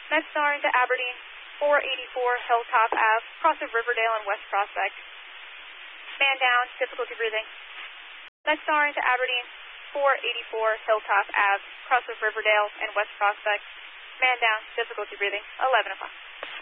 Next star into Aberdeen, 484 Hilltop Ave, cross of Riverdale and West Prospect. Man down, difficulty breathing. Next star into Aberdeen, 484 Hilltop Ave, cross of Riverdale and West Prospect. Man down, difficulty breathing, 11 o'clock.